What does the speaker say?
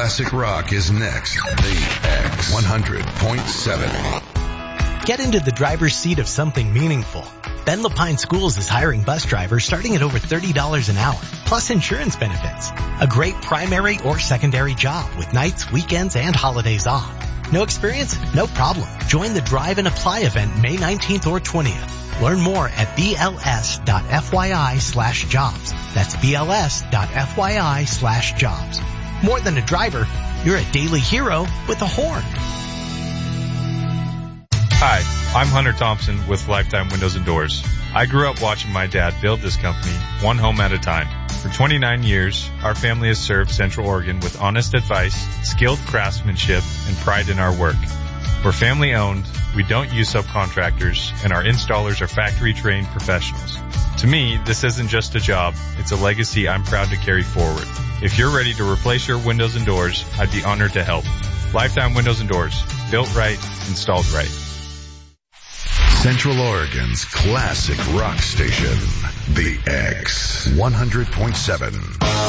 Classic Rock is next. The X 100.7. Get into the driver's seat of something meaningful. Ben Lapine Schools is hiring bus drivers starting at over $30 an hour, plus insurance benefits. A great primary or secondary job with nights, weekends, and holidays off. No experience? No problem. Join the Drive and Apply event May 19th or 20th. Learn more at bls.fyi/jobs. That's bls.fyi/jobs. More than a driver, you're a daily hero with a horn. Hi, I'm Hunter Thompson with Lifetime Windows and Doors. I grew up watching my dad build this company one home at a time. For 29 years, our family has served Central Oregon with honest advice, skilled craftsmanship, and pride in our work. We're family owned, we don't use subcontractors, and our installers are factory trained professionals. To me, this isn't just a job, it's a legacy I'm proud to carry forward. If you're ready to replace your windows and doors, I'd be honored to help. Lifetime Windows and Doors. Built right, installed right. Central Oregon's classic rock station, The X 100.7.